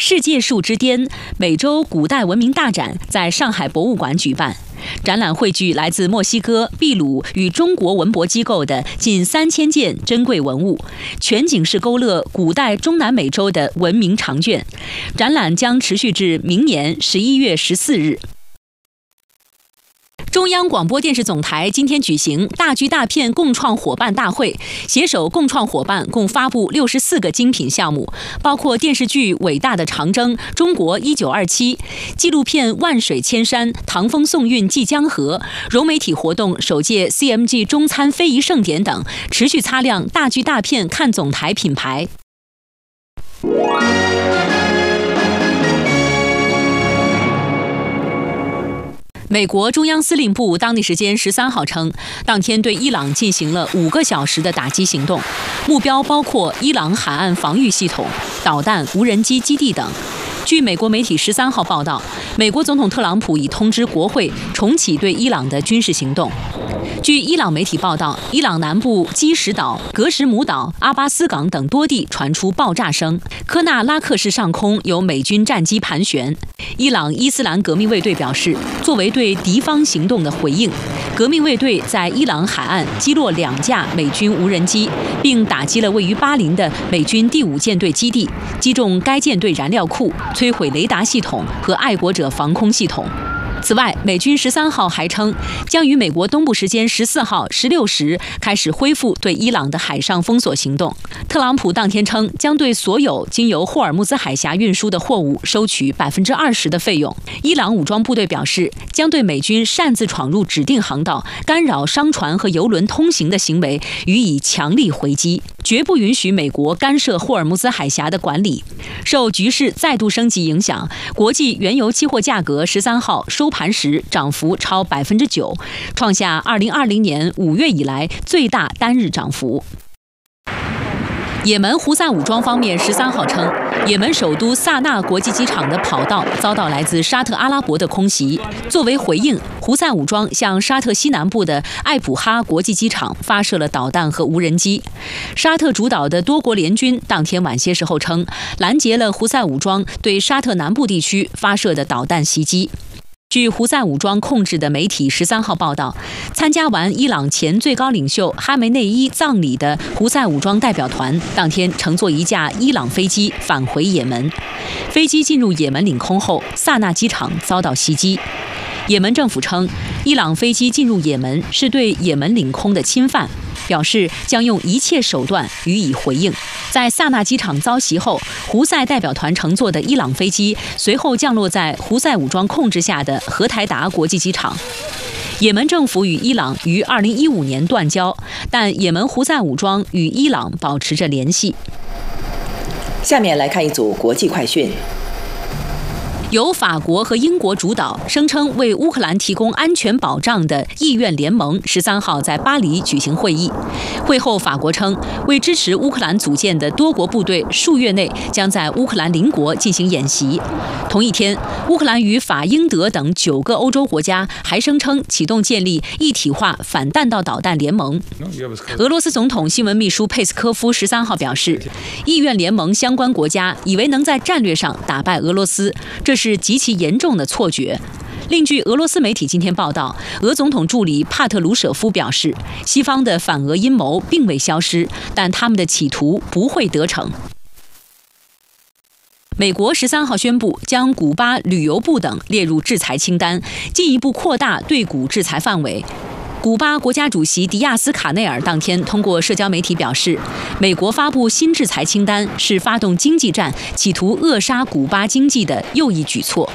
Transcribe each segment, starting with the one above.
世界树之巅美洲古代文明大展在上海博物馆举办。展览汇聚来自墨西哥、秘鲁与中国文博机构的近3000件珍贵文物，全景式勾勒古代中南美洲的文明长卷。展览将持续至明年11月14日。中央广播电视总台今天举行大剧大片共创伙伴大会，携手共创伙伴共发布64个精品项目，包括电视剧《伟大的长征》、中国1927、纪录片《万水千山》、唐风宋韵济江河、融媒体活动首届 CMG 中餐非遗盛典等，持续擦亮大剧大片看总台品牌。美国中央司令部当地时间13号称，当天对伊朗进行了5个小时的打击行动，目标包括伊朗海岸防御系统、导弹、无人机基地等。据美国媒体13号报道，美国总统特朗普已通知国会重启对伊朗的军事行动。据伊朗媒体报道，伊朗南部基什岛、格什姆岛、阿巴斯港等多地传出爆炸声，科纳拉克市上空有美军战机盘旋。伊朗伊斯兰革命卫队表示，作为对敌方行动的回应，革命卫队在伊朗海岸击落2架美军无人机，并打击了位于巴林的美军第5舰队基地，击中该舰队燃料库，摧毁雷达系统和爱国者防空系统。此外，美军13号还称，将于美国东部时间14号16时开始恢复对伊朗的海上封锁行动。特朗普当天称，将对所有经由霍尔木兹海峡运输的货物收取20%的费用。伊朗武装部队表示，将对美军擅自闯入指定航道、干扰商船和油轮通行的行为予以强力回击，绝不允许美国干涉霍尔木兹海峡的管理。受局势再度升级影响，国际原油期货价格13号收盘时涨幅超9%，创下2020年5月以来最大单日涨幅。也门胡塞武装方面13号称，也门首都萨那国际机场的跑道遭到来自沙特阿拉伯的空袭。作为回应，胡塞武装向沙特西南部的艾普哈国际机场发射了导弹和无人机。沙特主导的多国联军当天晚些时候称，拦截了胡塞武装对沙特南部地区发射的导弹袭击。据胡塞武装控制的媒体13号报道，参加完伊朗前最高领袖哈梅内伊葬礼的胡塞武装代表团当天乘坐一架伊朗飞机返回也门。飞机进入也门领空后，萨那机场遭到袭击。也门政府称，伊朗飞机进入也门是对也门领空的侵犯，表示将用一切手段予以回应。在萨那机场遭袭后，胡塞代表团乘坐的伊朗飞机随后降落在胡塞武装控制下的荷台达国际机场。也门政府与伊朗于2015年断交，但也门胡塞武装与伊朗保持着联系。 下面来看一组国际快讯。 由法国和英国主导，声称为乌克兰提供安全保障的意愿联盟13号在巴黎举行会议。会后，法国称，为支持乌克兰组建的多国部队数月内将在乌克兰邻国进行演习。同一天，乌克兰与法、英、德等9个欧洲国家还声称启动建立一体化反弹道导弹联盟。俄罗斯总统新闻秘书佩斯科夫13号表示，意愿联盟相关国家以为能在战略上打败俄罗斯，这是极其严重的错觉。另据俄罗斯媒体今天报道，俄总统助理帕特鲁舍夫表示，西方的反俄阴谋并未消失，但他们的企图不会得逞。美国13号宣布将古巴旅游部等列入制裁清单，进一步扩大对古制裁范围。古巴国家主席迪亚斯卡内尔当天通过社交媒体表示，美国发布新制裁清单是发动经济战，企图扼杀古巴经济的又一举措。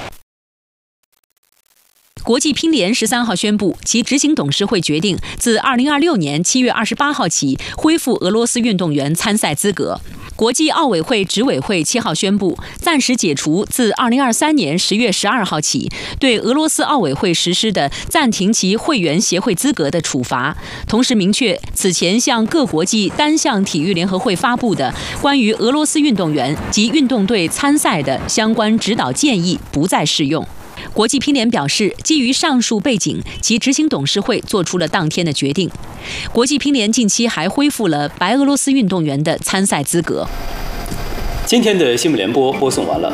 国际乒联13号宣布，其执行董事会决定自2026年7月28号起恢复俄罗斯运动员参赛资格。国际奥委会执委会7号宣布，暂时解除自2023年10月12号起对俄罗斯奥委会实施的暂停其会员协会资格的处罚，同时明确此前向各国际单项体育联合会发布的关于俄罗斯运动员及运动队参赛的相关指导建议不再适用。国际乒联表示，基于上述背景，其执行董事会做出了当天的决定。国际乒联近期还恢复了白俄罗斯运动员的参赛资格。 今天的新闻联播播送完了，